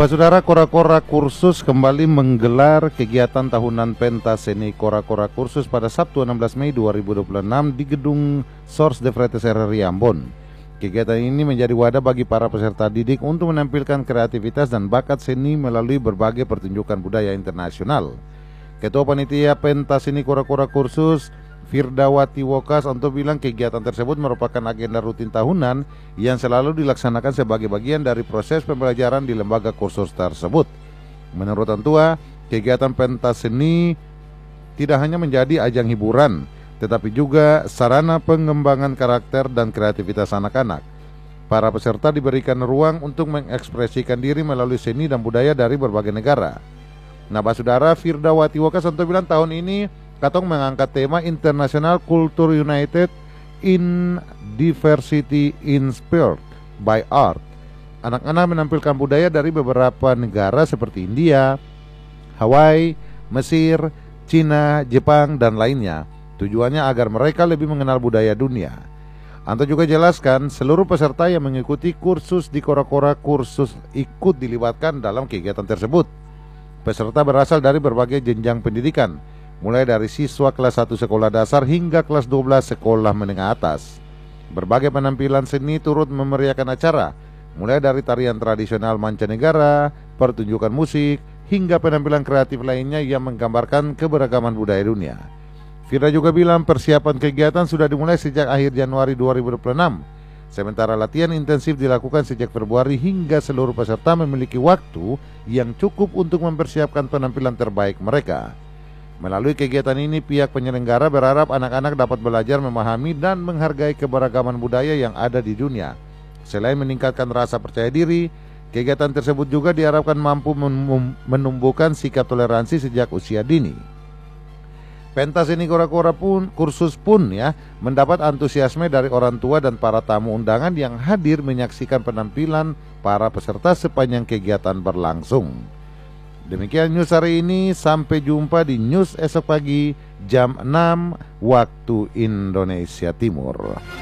Saudara, Kora-Kora Kursus kembali menggelar kegiatan tahunan pentas seni Kora-Kora Kursus pada Sabtu 16 Mei 2026 di Gedung Source de Fretes RRI Ambon. Kegiatan ini menjadi wadah bagi para peserta didik untuk menampilkan kreativitas dan bakat seni melalui berbagai pertunjukan budaya internasional. Ketua Panitia Pentas Seni Kora-Kora Kursus, Firdawati Wokas, untuk bilang kegiatan tersebut merupakan agenda rutin tahunan yang selalu dilaksanakan sebagai bagian dari proses pembelajaran di lembaga kursus tersebut. Menurut Antua, kegiatan pentas seni tidak hanya menjadi ajang hiburan, tetapi juga sarana pengembangan karakter dan kreativitas anak-anak. Para peserta diberikan ruang untuk mengekspresikan diri melalui seni dan budaya dari berbagai negara. Nah, Saudara, Firdawati Wokas untuk bilang tahun ini Katong mengangkat tema International Culture United in Diversity Inspired by Art. Anak-anak menampilkan budaya dari beberapa negara seperti India, Hawaii, Mesir, Cina, Jepang, dan lainnya. Tujuannya agar mereka lebih mengenal budaya dunia. Anto juga jelaskan seluruh peserta yang mengikuti kursus di Kora-Kora Kursus ikut dilibatkan dalam kegiatan tersebut. Peserta berasal dari berbagai jenjang pendidikan, mulai dari siswa kelas 1 sekolah dasar hingga kelas 12 sekolah menengah atas. Berbagai penampilan seni turut memeriahkan acara, mulai dari tarian tradisional mancanegara, pertunjukan musik, hingga penampilan kreatif lainnya yang menggambarkan keberagaman budaya dunia. Firda juga bilang persiapan kegiatan sudah dimulai sejak akhir Januari 2026, sementara latihan intensif dilakukan sejak Februari hingga seluruh peserta memiliki waktu yang cukup untuk mempersiapkan penampilan terbaik mereka. Melalui kegiatan ini, pihak penyelenggara berharap anak-anak dapat belajar memahami dan menghargai keberagaman budaya yang ada di dunia. Selain meningkatkan rasa percaya diri, kegiatan tersebut juga diharapkan mampu menumbuhkan sikap toleransi sejak usia dini. Pentas seni Kora-Kora Kursus pun mendapat antusiasme dari orang tua dan para tamu undangan yang hadir menyaksikan penampilan para peserta sepanjang kegiatan berlangsung. Demikian news hari ini, sampai jumpa di news esok pagi jam 6 waktu Indonesia Timur.